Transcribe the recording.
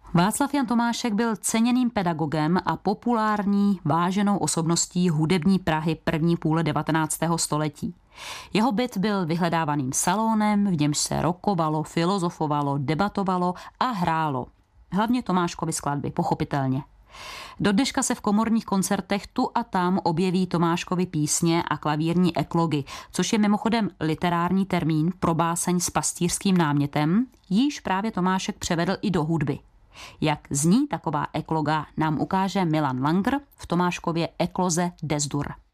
Václav Jan Tomášek byl ceněným pedagogem a populární, váženou osobností hudební Prahy první půle 19. století. Jeho byt byl vyhledávaným salónem, v němž se rokovalo, filozofovalo, debatovalo a hrálo. Hlavně Tomáškovy skladby, pochopitelně. Do dneška se v komorních koncertech tu a tam objeví Tomáškovy písně a klavírní eklogy, což je mimochodem literární termín pro báseň s pastýřským námětem, jíž právě Tomášek převedl i do hudby. Jak zní taková ekloga, nám ukáže Milan Langer v Tomáškově ekloze Des Dur.